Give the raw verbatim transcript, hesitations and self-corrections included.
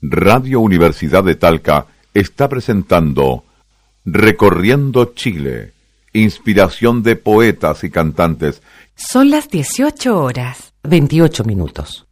Radio Universidad de Talca está presentando Recorriendo Chile, inspiración de poetas y cantantes. Son las dieciocho horas, veintiocho minutos.